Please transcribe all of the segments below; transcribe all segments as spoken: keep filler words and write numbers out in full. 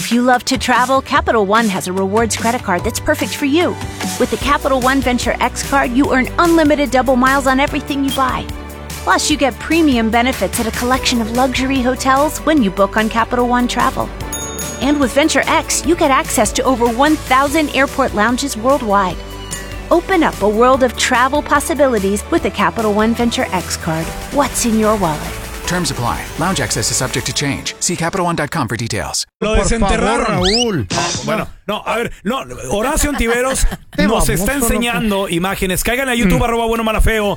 If you love to travel, Capital One has a rewards credit card that's perfect for you. With the Capital One Venture X card, you earn unlimited double miles on everything you buy. Plus, you get premium benefits at a collection of luxury hotels when you book on Capital One Travel. And with Venture X, you get access to over one thousand airport lounges worldwide. Open up a world of travel possibilities with the Capital One Venture X card. What's in your wallet? Terms apply. Lounge access is subject to change. See Capital One dot com for details. Lo desenterraron. Favor, Raúl. No, bueno, no, a ver, no, Horacio Antiveros nos está enseñando imágenes. Caigan a YouTube, mm. arroba bueno mala feo,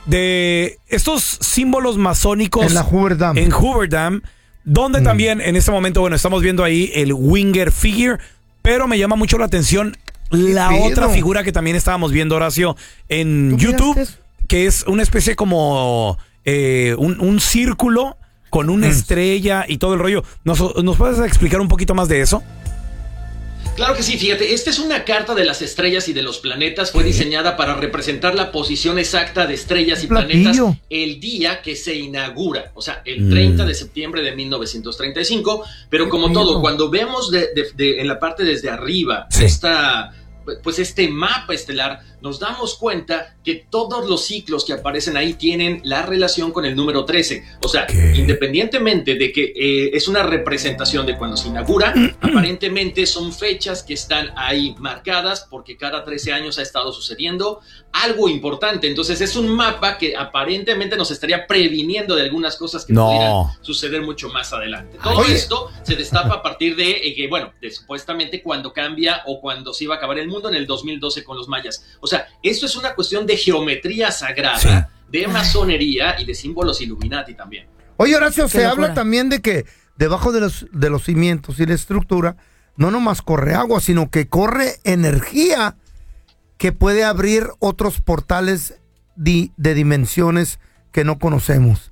de estos símbolos masónicos en la Hoover Dam. En Hoover Dam, donde mm. también en este momento, bueno, estamos viendo ahí el Winger Figure, pero me llama mucho la atención la otra figura que también estábamos viendo, Horacio, en YouTube, que es una especie como eh, un, un círculo con una mm. estrella y todo el rollo. ¿Nos, ¿Nos puedes explicar un poquito más de eso? Claro que sí, fíjate, esta es una carta de las estrellas y de los planetas, fue diseñada para representar la posición exacta de estrellas y planetas el día que se inaugura, o sea, el treinta de septiembre de mil novecientos treinta y cinco, pero como todo, cuando vemos de, de, de, en la parte desde arriba, sí. esta, pues este mapa estelar, nos damos cuenta que todos los ciclos que aparecen ahí tienen la relación con el número trece. O sea, ¿qué? Independientemente de que eh, es una representación de cuando se inaugura, aparentemente son fechas que están ahí marcadas porque cada trece años ha estado sucediendo algo importante. Entonces es un mapa que aparentemente nos estaría previniendo de algunas cosas que no. podrían suceder mucho más adelante. Todo Oye. esto se destapa a partir de eh, que, bueno, de supuestamente cuando cambia o cuando se iba a acabar el mundo en el dos mil doce con los mayas. O sea, esto es una cuestión de geometría sagrada, sí. de masonería y de símbolos Illuminati también. Oye, Horacio, se locura. habla también de que debajo de los, de los cimientos y la estructura no nomás corre agua, sino que corre energía que puede abrir otros portales di, de dimensiones que no conocemos.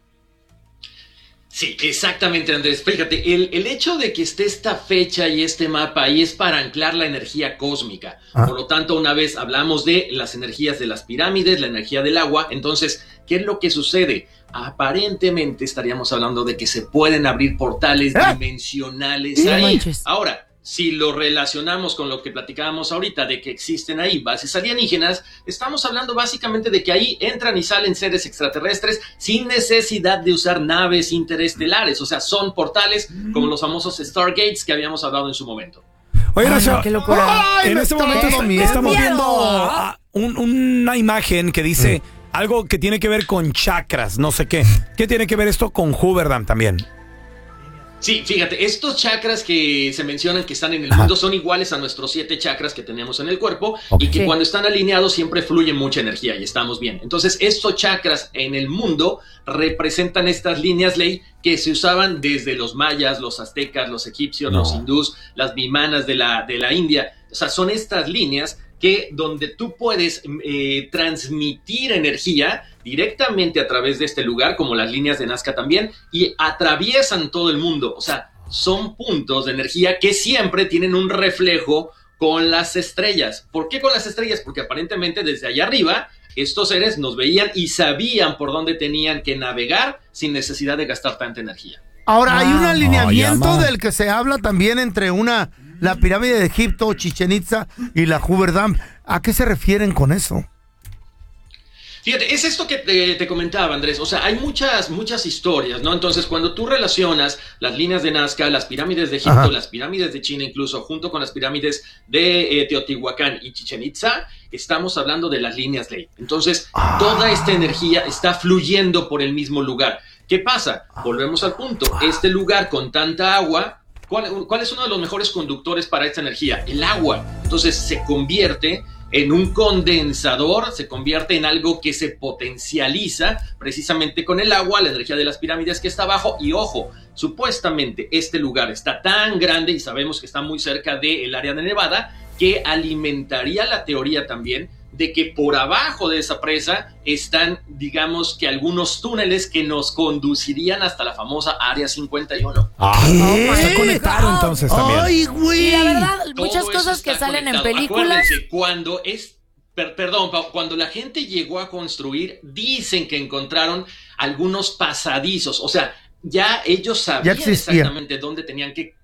Sí, exactamente, Andrés. Fíjate, el, el hecho de que esté esta fecha y este mapa ahí es para anclar la energía cósmica. Ah. Por lo tanto, una vez hablamos de las energías de las pirámides, la energía del agua. Entonces, ¿qué es lo que sucede? Aparentemente estaríamos hablando de que se pueden abrir portales ¿Eh? dimensionales ¿Sí? ahí. Ahora, si lo relacionamos con lo que platicábamos ahorita de que existen ahí bases alienígenas, estamos hablando básicamente de que ahí entran y salen seres extraterrestres sin necesidad de usar naves interestelares. O sea, son portales como los famosos Stargates que habíamos hablado en su momento. Oye, Ay, no, qué locura. Ay, en este momento está, estamos viendo uh, un, una imagen que dice mm. algo que tiene que ver con chakras, no sé qué. ¿Qué tiene que ver esto con Hoover Dam también? Sí, fíjate, estos chakras que se mencionan que están en el mundo son iguales a nuestros siete chakras que tenemos en el cuerpo okay. y que cuando están alineados siempre fluye mucha energía y estamos bien. Entonces, estos chakras en el mundo representan estas líneas ley que se usaban desde los mayas, los aztecas, los egipcios, no. los hindús, las vimanas de la, de la India. O sea, son estas líneas que donde tú puedes eh, transmitir energía directamente a través de este lugar, como las líneas de Nazca también, y atraviesan todo el mundo. O sea, son puntos de energía que siempre tienen un reflejo con las estrellas. ¿Por qué con las estrellas? Porque aparentemente desde allá arriba estos seres nos veían y sabían por dónde tenían que navegar sin necesidad de gastar tanta energía. Ahora, hay un alineamiento oh, del que se habla también entre una... la pirámide de Egipto, Chichén Itzá y la Hoover Dam. ¿A qué se refieren con eso? Fíjate, es esto que te, te comentaba, Andrés. O sea, hay muchas, muchas historias, ¿no? Entonces, cuando tú relacionas las líneas de Nazca, las pirámides de Egipto, Ajá. las pirámides de China, incluso junto con las pirámides de eh, Teotihuacán y Chichén Itzá, estamos hablando de las líneas ley. Entonces, ah. toda esta energía está fluyendo por el mismo lugar. ¿Qué pasa? Volvemos al punto. Este lugar con tanta agua... ¿Cuál, ¿Cuál es uno de los mejores conductores para esta energía? El agua. Entonces se convierte en un condensador, se convierte en algo que se potencializa precisamente con el agua, la energía de las pirámides que está abajo. Y ojo, supuestamente este lugar está tan grande y sabemos que está muy cerca del área de Nevada que alimentaría la teoría también de que por abajo de esa presa están, digamos, que algunos túneles que nos conducirían hasta la famosa Área cincuenta y uno. Ah, oh, se conectaron entonces también. Ay, güey. Y la verdad, Todo muchas cosas que salen conectado. en películas. Acuérdense, cuando es, per, perdón, cuando la gente llegó a construir, dicen que encontraron algunos pasadizos, o sea, ya ellos sabían ya exactamente dónde tenían que